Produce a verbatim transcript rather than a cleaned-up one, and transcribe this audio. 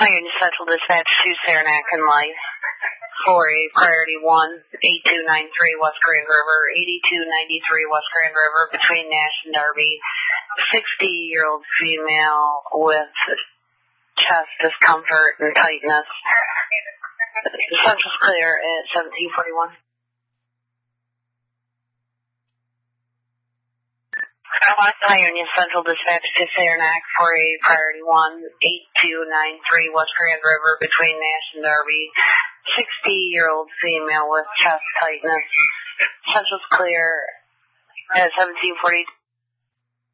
Union Central Dispatch to Saranac and Life for a priority one, eighty-two ninety-three West Grand River, eighty-two ninety-three West Grand River between Nash and Darby. sixty-year-old female with chest discomfort and tightness. The central's clear at seventeen forty-one. Hi, Union Central Dispatch to Saranac for a priority one, eighty-two ninety-three West Grand River between Nash and Darby. sixty-year-old female with chest tightness. Central's clear at seventeen forty.